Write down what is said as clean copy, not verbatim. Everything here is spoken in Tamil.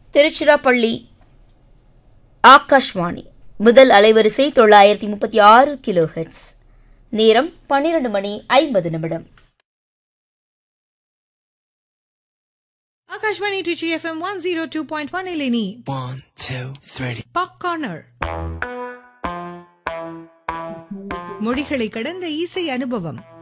திருச்சிராப்பள்ளி ஆகாஷ்வாணி. முதல் அலைவரிசை 936 கிலோஹெர்ட்ஸ். நேரம் 12:50. Akashvani Trichy FM 102.1 Eleni. 1, 2, 3. Pop Corner. மொழிகளை கடந்த இசை அனுபவம்.